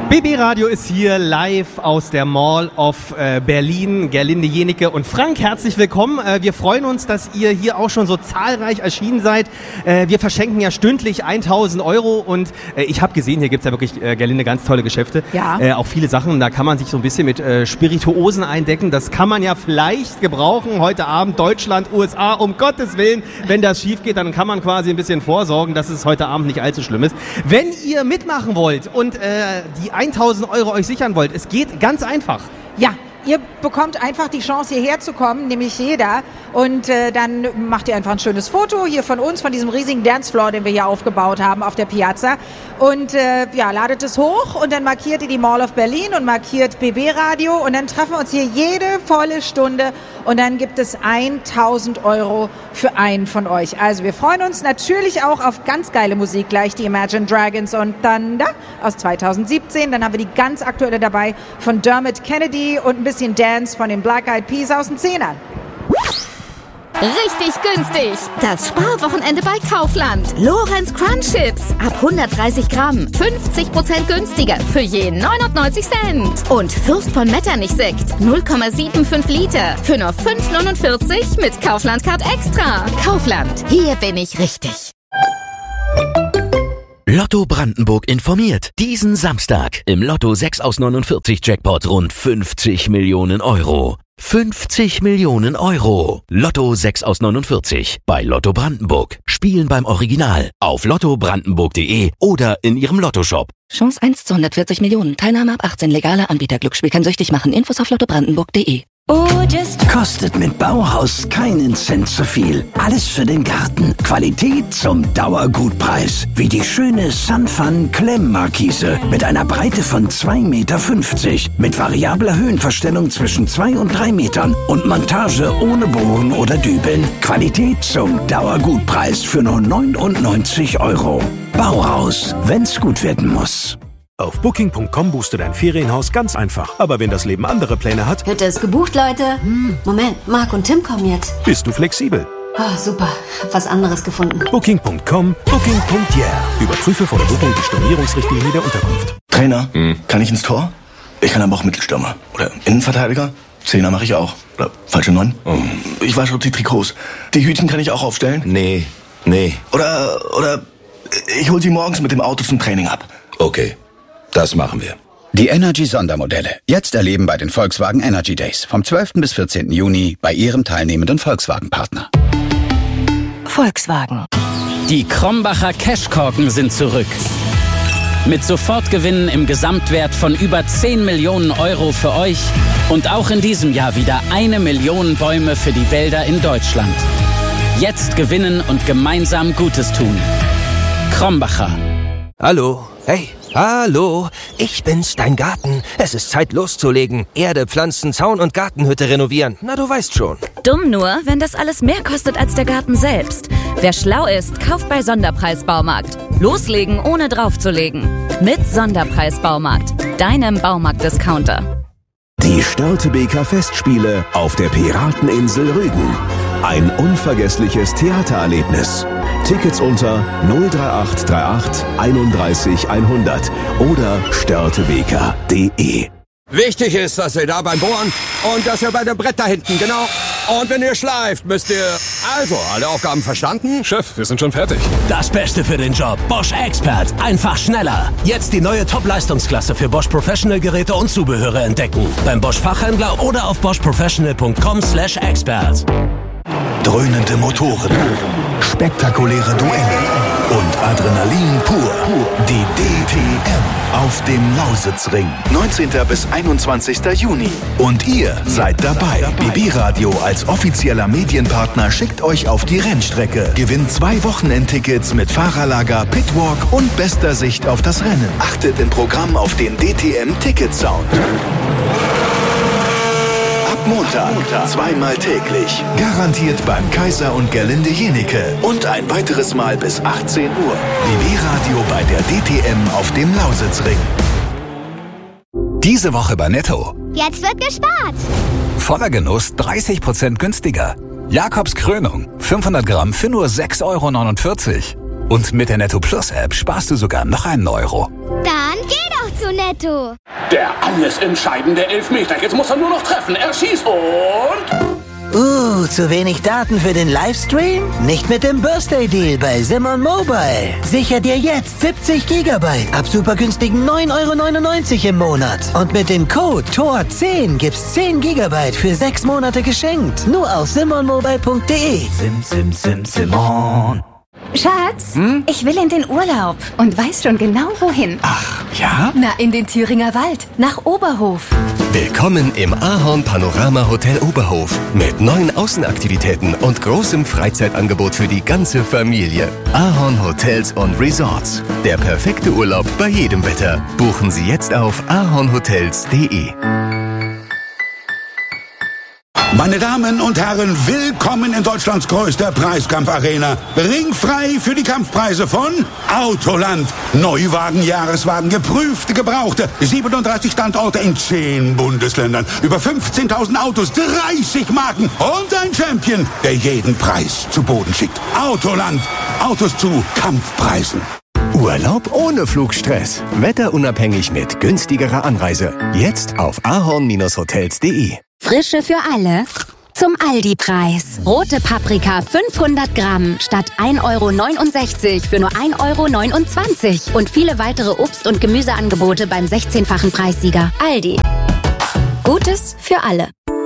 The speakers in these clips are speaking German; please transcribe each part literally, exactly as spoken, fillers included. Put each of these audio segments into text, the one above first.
B B Radio ist hier live aus der Mall of äh, Berlin. Gerlinde Jenike und Frank, herzlich willkommen. Äh, wir freuen uns, dass ihr hier auch schon so zahlreich erschienen seid. Äh, wir verschenken ja stündlich tausend Euro und äh, ich habe gesehen, hier gibt's ja wirklich, äh, Gerlinde, ganz tolle Geschäfte. Ja. Äh, auch viele Sachen, da kann man sich so ein bisschen mit äh, Spirituosen eindecken. Das kann man ja vielleicht gebrauchen heute Abend. Deutschland, U S A, um Gottes Willen. Wenn das schief geht, dann kann man quasi ein bisschen vorsorgen, dass es heute Abend nicht allzu schlimm ist. Wenn ihr mitmachen wollt und äh, die tausend Euro euch sichern wollt, es geht ganz einfach. Ja, ihr bekommt einfach die Chance, hierher zu kommen, nämlich jeder. Und äh, dann macht ihr einfach ein schönes Foto hier von uns, von diesem riesigen Dancefloor, den wir hier aufgebaut haben auf der Piazza. Und äh, ja, ladet es hoch und dann markiert ihr die Mall of Berlin und markiert B B Radio. Und dann treffen wir uns hier jede volle Stunde und dann gibt es tausend Euro für einen von euch. Also wir freuen uns natürlich auch auf ganz geile Musik, gleich die Imagine Dragons und Thunder aus zweitausendsiebzehn. Dann haben wir die ganz aktuelle dabei von Dermot Kennedy und ein bisschen Dance von den Black Eyed Peas aus den Zehnern. Richtig günstig. Das Sparwochenende bei Kaufland. Lorenz Crunch Chips ab hundertdreißig Gramm. fünfzig Prozent günstiger für je neunundneunzig Cent. Und Fürst von Metternich Sekt null Komma fünfundsiebzig Liter für nur fünf neunundvierzig mit Kaufland Card Extra. Kaufland, hier bin ich richtig. Lotto Brandenburg informiert. Diesen Samstag im Lotto sechs aus neunundvierzig Jackpot rund fünfzig Millionen Euro. fünfzig Millionen Euro. Lotto sechs aus neunundvierzig bei Lotto Brandenburg. Spielen beim Original auf lotto brandenburg punkt de oder in ihrem Lottoshop. Chance eins zu hundertvierzig Millionen. Teilnahme ab achtzehn. Legale Anbieter. Glücksspiel kann süchtig machen. Infos auf lotto brandenburg punkt de. Kostet mit Bauhaus keinen Cent zu viel. Alles für den Garten. Qualität zum Dauergutpreis. Wie die schöne Sunfun Klemmmarkise mit einer Breite von zwei Komma fünfzig Meter. Mit variabler Höhenverstellung zwischen zwei und drei Metern. Und Montage ohne Bohren oder Dübeln. Qualität zum Dauergutpreis für nur neunundneunzig Euro. Bauhaus, wenn's gut werden muss. Auf Booking Punkt com buchst du dein Ferienhaus ganz einfach. Aber wenn das Leben andere Pläne hat... Hütte ist gebucht, Leute. Hm, Moment, Marc und Tim kommen jetzt. Bist du flexibel? Oh, super. Hab was anderes gefunden. Booking Punkt com, Booking Punkt yeah. Überprüfe vor der Buchung die Stornierungsrichtlinie der Unterkunft. Trainer, hm. kann ich ins Tor? Ich kann aber auch Mittelstürmer. Oder Innenverteidiger? Zehner mache ich auch. Oder falsche Neun? Oh. Ich wasche die Trikots. Die Hütchen kann ich auch aufstellen? Nee, nee. Oder, oder ich hol sie morgens mit dem Auto zum Training ab. Okay. Das machen wir. Die Energy-Sondermodelle. Jetzt erleben bei den Volkswagen Energy Days. Vom zwölften bis vierzehnten Juni bei Ihrem teilnehmenden Volkswagen-Partner. Volkswagen. Die Krombacher Cashkorken sind zurück. Mit Sofortgewinnen im Gesamtwert von über zehn Millionen Euro für euch. Und auch in diesem Jahr wieder eine Million Bäume für die Wälder in Deutschland. Jetzt gewinnen und gemeinsam Gutes tun. Krombacher. Hallo. Hey. Hallo, ich bin's, dein Garten. Es ist Zeit loszulegen. Erde, Pflanzen, Zaun und Gartenhütte renovieren. Na, du weißt schon. Dumm nur, wenn das alles mehr kostet als der Garten selbst. Wer schlau ist, kauft bei Sonderpreis Baumarkt. Loslegen, ohne draufzulegen. Mit Sonderpreis Baumarkt, deinem Baumarkt-Discounter. Die Störtebeker Festspiele auf der Pirateninsel Rügen. Ein unvergessliches Theatererlebnis. Tickets unter null drei acht drei acht einunddreißig hundert oder störtebeker punkt de. Wichtig ist, dass ihr da beim Bohren und dass ihr bei dem Brett da hinten, genau. Und wenn ihr schleift, müsst ihr... Also, alle Aufgaben verstanden? Chef, wir sind schon fertig. Das Beste für den Job. Bosch Expert. Einfach schneller. Jetzt die neue Top-Leistungsklasse für Bosch Professional-Geräte und Zubehöre entdecken. Beim Bosch Fachhändler oder auf bosch professional punkt com slash expert. Dröhnende Motoren, spektakuläre Duelle und Adrenalin pur. Die D T M auf dem Lausitzring. neunzehnten bis einundzwanzigsten Juni. Und ihr seid dabei. B B Radio als offizieller Medienpartner schickt euch auf die Rennstrecke. Gewinnt zwei Wochenendtickets mit Fahrerlager, Pitwalk und bester Sicht auf das Rennen. Achtet im Programm auf den D T M-Ticket-Sound. Montag, zweimal täglich. Garantiert beim Kaiser und Gerlinde Jenike. Und ein weiteres Mal bis achtzehn Uhr. B B Radio bei der D T M auf dem Lausitzring. Diese Woche bei Netto. Jetzt wird gespart. Voller Genuss dreißig Prozent günstiger. Jakobs Krönung. fünfhundert Gramm für nur sechs Euro neunundvierzig. Und mit der Netto Plus App sparst du sogar noch einen Euro. Dann geh doch zu netto. Der alles entscheidende Elfmeter. Jetzt muss er nur noch treffen. Er schießt und... Uh, zu wenig Daten für den Livestream? Nicht mit dem Birthday Deal bei Simon Mobile. Sicher dir jetzt siebzig Gigabyte ab super günstigen neun Euro neunundneunzig im Monat. Und mit dem Code T O R zehn gibt's zehn Gigabyte für sechs Monate geschenkt. Nur auf simon mobile punkt de. Sim, sim, sim, Simon. Schatz, hm? ich will in den Urlaub und weiß schon genau wohin. Ach, ja? Na, in den Thüringer Wald, nach Oberhof. Willkommen im Ahorn Panorama Hotel Oberhof mit neuen Außenaktivitäten und großem Freizeitangebot für die ganze Familie. Ahorn Hotels und Resorts. Der perfekte Urlaub bei jedem Wetter. Buchen Sie jetzt auf ahornhotels punkt de. Meine Damen und Herren, willkommen in Deutschlands größter Preiskampfarena. Ringfrei für die Kampfpreise von Autoland. Neuwagen, Jahreswagen, geprüfte, gebrauchte. siebenunddreißig Standorte in zehn Bundesländern. Über fünfzehntausend Autos, dreißig Marken und ein Champion, der jeden Preis zu Boden schickt. Autoland. Autos zu Kampfpreisen. Urlaub ohne Flugstress. Wetterunabhängig mit günstigerer Anreise. Jetzt auf ahorn hotels punkt de. Frische für alle. Zum Aldi-Preis. Rote Paprika fünfhundert Gramm statt ein Euro neunundsechzig für nur ein Euro neunundzwanzig. Und viele weitere Obst- und Gemüseangebote beim sechzehnfachen Preissieger. Aldi. Gutes für alle.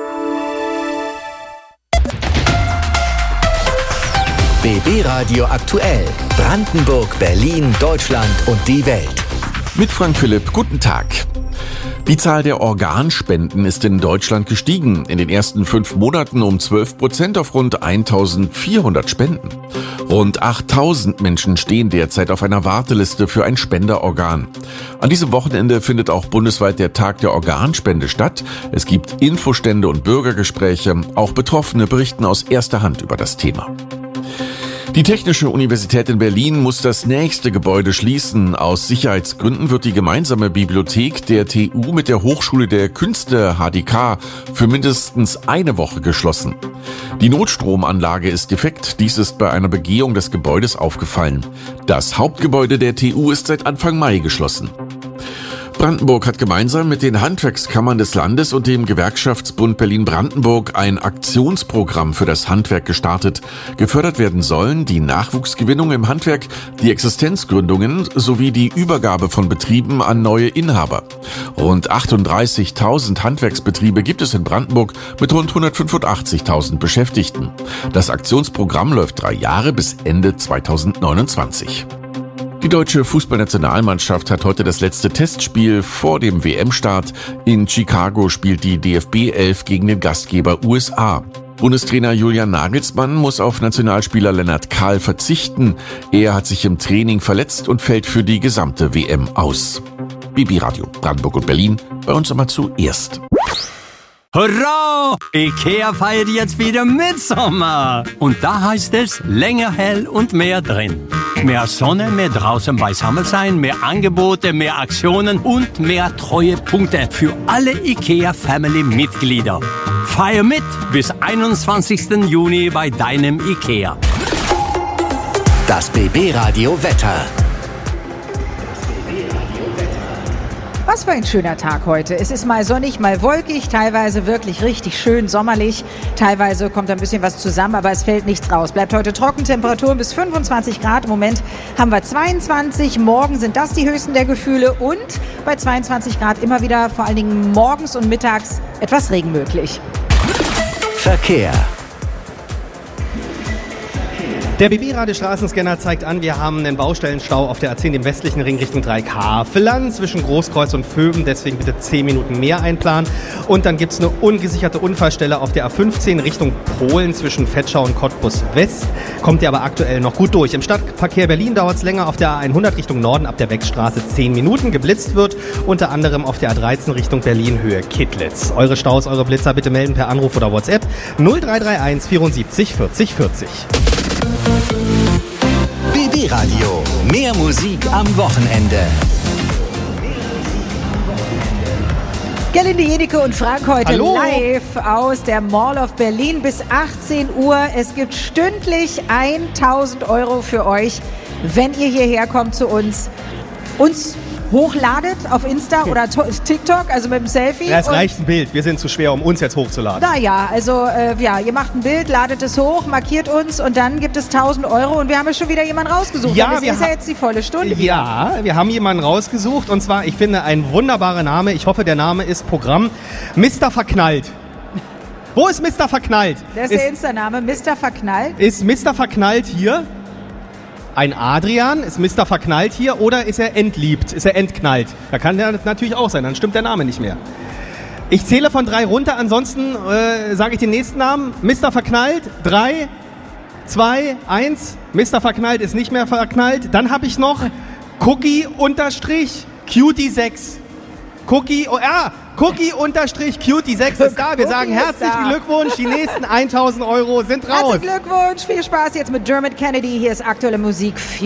B B Radio aktuell. Brandenburg, Berlin, Deutschland und die Welt. Mit Frank Philipp, guten Tag. Die Zahl der Organspenden ist in Deutschland gestiegen. In den ersten fünf Monaten um zwölf Prozent auf rund eintausendvierhundert Spenden. Rund achttausend Menschen stehen derzeit auf einer Warteliste für ein Spenderorgan. An diesem Wochenende findet auch bundesweit der Tag der Organspende statt. Es gibt Infostände und Bürgergespräche. Auch Betroffene berichten aus erster Hand über das Thema. Die Technische Universität in Berlin muss das nächste Gebäude schließen. Aus Sicherheitsgründen wird die gemeinsame Bibliothek der T U mit der Hochschule der Künste H D K für mindestens eine Woche geschlossen. Die Notstromanlage ist defekt. Dies ist bei einer Begehung des Gebäudes aufgefallen. Das Hauptgebäude der T U ist seit Anfang Mai geschlossen. Brandenburg hat gemeinsam mit den Handwerkskammern des Landes und dem Gewerkschaftsbund Berlin-Brandenburg ein Aktionsprogramm für das Handwerk gestartet. Gefördert werden sollen die Nachwuchsgewinnung im Handwerk, die Existenzgründungen sowie die Übergabe von Betrieben an neue Inhaber. Rund achtunddreißigtausend Handwerksbetriebe gibt es in Brandenburg mit rund hundertfünfundachtzigtausend Beschäftigten. Das Aktionsprogramm läuft drei Jahre bis Ende zweitausendneunundzwanzig. Die deutsche Fußballnationalmannschaft hat heute das letzte Testspiel vor dem W M-Start. In Chicago spielt die D F B elf gegen den Gastgeber U S A. Bundestrainer Julian Nagelsmann muss auf Nationalspieler Lennart Kahl verzichten. Er hat sich im Training verletzt und fällt für die gesamte W M aus. B B Radio Brandenburg und Berlin, bei uns immer zuerst. Hurra! Ikea feiert jetzt wieder Mitsommer. Und da heißt es länger hell und mehr drin. Mehr Sonne, mehr draußen beisammen sein, mehr Angebote, mehr Aktionen und mehr Treuepunkte für alle Ikea-Family-Mitglieder. Feier mit bis einundzwanzigsten Juni bei deinem Ikea. Das B B Radio Wetter. Was für ein schöner Tag heute. Es ist mal sonnig, mal wolkig, teilweise wirklich richtig schön sommerlich. Teilweise kommt ein bisschen was zusammen, aber es fällt nichts raus. Bleibt heute trocken, Temperaturen bis fünfundzwanzig Grad. Im Moment haben wir zweiundzwanzig. Morgen sind das die höchsten der Gefühle. Und bei zweiundzwanzig Grad immer wieder, vor allen Dingen morgens und mittags, etwas Regen möglich. Verkehr. Der B B-Radio-Straßenscanner zeigt an, wir haben einen Baustellenstau auf der A zehn, dem westlichen Ring Richtung Dreieckhavelland zwischen Großkreuz und Vöben. Deswegen bitte zehn Minuten mehr einplanen. Und dann gibt es eine ungesicherte Unfallstelle auf der A fünfzehn Richtung Polen zwischen Vetschau und Cottbus West. Kommt ihr aber aktuell noch gut durch. Im Stadtverkehr Berlin dauert es länger auf der A hundert Richtung Norden ab der Wechstraße zehn Minuten. Geblitzt wird unter anderem auf der A dreizehn Richtung Berlin Höhe Kittlitz. Eure Staus, eure Blitzer bitte melden per Anruf oder WhatsApp null drei drei eins vierundsiebzig vierzig vierzig. B B Radio. Mehr Musik am Wochenende. Gerlinde Jedicke und Frank heute Hallo. Live aus der Mall of Berlin bis achtzehn Uhr. Es gibt stündlich tausend Euro für euch, wenn ihr hierher kommt zu uns. Uns hochladet auf Insta oder to- TikTok, also mit dem Selfie. Ja, es Und- reicht ein Bild. Wir sind zu schwer, um uns jetzt hochzuladen. Naja, also äh, ja, ihr macht ein Bild, ladet es hoch, markiert uns und dann gibt es tausend Euro und wir haben ja schon wieder jemanden rausgesucht. Ja, das wir ist ja ha- jetzt die volle Stunde. wieder. Ja, wir haben jemanden rausgesucht und zwar, ich finde, ein wunderbarer Name. Ich hoffe, der Name ist Programm. Mister Verknallt. Wo ist Mister Verknallt? Das ist, der Insta-Name, Mister Verknallt. Ist Mister Verknallt hier? Ein Adrian? Ist Mister Verknallt hier oder ist er entliebt? Ist er entknallt? Da kann der natürlich auch sein, dann stimmt der Name nicht mehr. Ich zähle von drei runter, ansonsten äh, sage ich den nächsten Namen. Mister Verknallt, drei, zwei, eins. Mister Verknallt ist nicht mehr verknallt. Dann habe ich noch Cookie unterstrich Cutie sechs. Cookie, oh ja, Cookie unterstrich Cutie sechs ist da. Wir Cookie sagen ist herzlichen da. Glückwunsch. Die nächsten tausend Euro sind raus. Herzlichen Glückwunsch, viel Spaß jetzt mit Dermot Kennedy. Hier ist aktuelle Musik.